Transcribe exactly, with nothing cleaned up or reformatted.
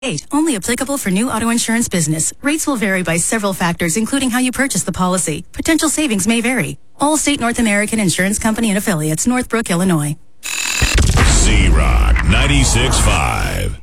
Eight, only applicable for new auto insurance business. Rates will vary by several factors, including how you purchase the policy. Potential savings may vary. Allstate North American Insurance Company and affiliates, Northbrook, Illinois. Z-Rock ninety-six point five.